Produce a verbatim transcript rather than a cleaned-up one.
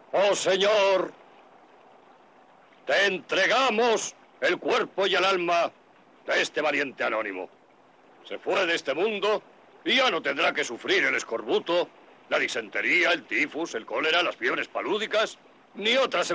Oh, Señor, te entregamos el cuerpo y el alma de este valiente anónimo. Se fue de este mundo y ya no tendrá que sufrir el escorbuto, la disentería, el tifus, el cólera, las fiebres palúdicas, ni otras